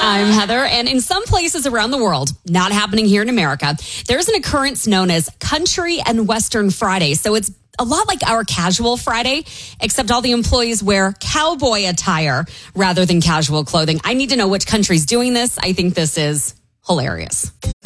I'm Heather, and in some places around the world, not happening here in America, there's an occurrence known as Country and Western Friday. So it's a lot like our casual Friday, except all the employees wear cowboy attire rather than casual clothing. I need to know which country's doing this. I think this is hilarious.